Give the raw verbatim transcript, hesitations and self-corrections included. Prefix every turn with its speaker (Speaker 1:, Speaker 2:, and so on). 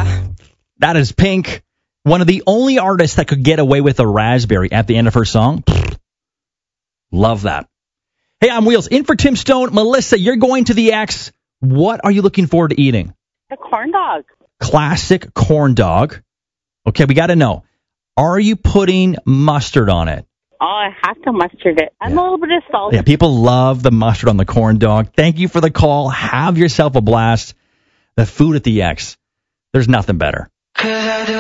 Speaker 1: Yeah, that is Pink. One of the only artists that could get away with a raspberry at the end of her song. Love that. Hey, I'm Wheels. In for Tim Stone. Melissa, you're going to the X. What are you looking forward to eating?
Speaker 2: The corn dog.
Speaker 1: Classic corn dog. Okay, we got to know. Are you putting mustard on it?
Speaker 2: Oh, I have to mustard it. I'm
Speaker 1: Yeah.
Speaker 2: a little bit of salt.
Speaker 1: Yeah, people love the mustard on the corn dog. Thank you for the call. Have yourself a blast. The food at the X. There's nothing better.